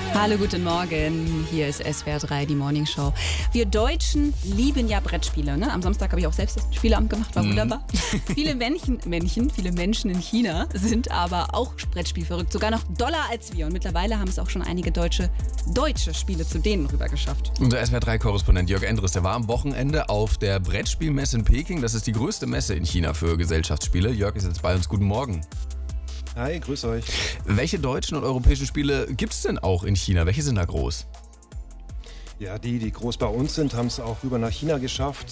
Hallo, guten Morgen. Hier ist SWR 3, die Morning Show. Wir Deutschen lieben ja Brettspiele. Ne? Am Samstag habe ich auch selbst das Spieleamt gemacht, war wunderbar. Viele Menschen in China sind aber auch Brettspielverrückt, sogar noch doller als wir. Und mittlerweile haben es auch schon einige deutsche Spiele zu denen rüber geschafft. Unser SWR 3-Korrespondent Jörg Endres, der war am Wochenende auf der Brettspielmesse in Peking. Das ist die größte Messe in China für Gesellschaftsspiele. Jörg ist jetzt bei uns. Guten Morgen. Hi, grüß euch. Welche deutschen und europäischen Spiele gibt es denn auch in China? Welche sind da groß? Ja, die groß bei uns sind, haben es auch rüber nach China geschafft.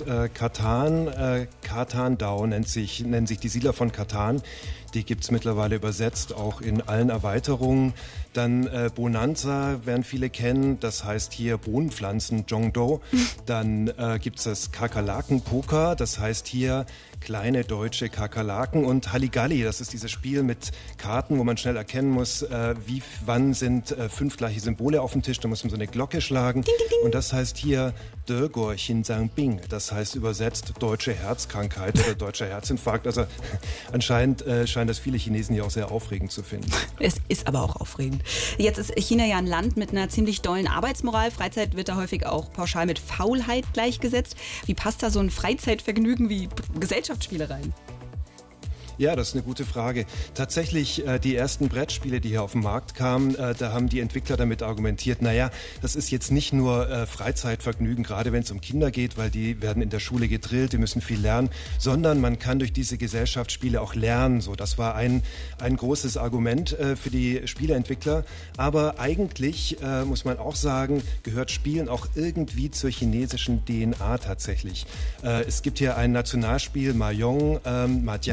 Catan Dao nennen sich die Siedler von Catan. Die gibt es mittlerweile übersetzt, auch in allen Erweiterungen. Dann Bonanza werden viele kennen, das heißt hier Bohnenpflanzen, Zhongdou. Dann gibt es das Kakerlaken-Poker, das heißt hier kleine deutsche Kakerlaken. Und Halligalli, das ist dieses Spiel mit Karten, wo man schnell erkennen muss, wann sind 5 gleiche Symbole auf dem Tisch. Da muss man so eine Glocke schlagen. Ding, ding, ding. Und das heißt hier Degor Xinjiang-Bing. Das heißt übersetzt deutsche Herzkrankheit oder deutscher Herzinfarkt. Also anscheinend scheint das viele Chinesen hier auch sehr aufregend zu finden. Es ist aber auch aufregend. Jetzt ist China ja ein Land mit einer ziemlich dollen Arbeitsmoral. Freizeit wird da häufig auch pauschal mit Faulheit gleichgesetzt. Wie passt da so ein Freizeitvergnügen wie Gesellschaftsspiele rein? Ja, das ist eine gute Frage. Tatsächlich, die ersten Brettspiele, die hier auf den Markt kamen, da haben die Entwickler damit argumentiert, naja, das ist jetzt nicht nur Freizeitvergnügen, gerade wenn es um Kinder geht, weil die werden in der Schule gedrillt, die müssen viel lernen, sondern man kann durch diese Gesellschaftsspiele auch lernen. So, das war ein großes Argument für die Spieleentwickler. Aber eigentlich, muss man auch sagen, gehört Spielen auch irgendwie zur chinesischen DNA tatsächlich. Es gibt hier ein Nationalspiel, Mahjong,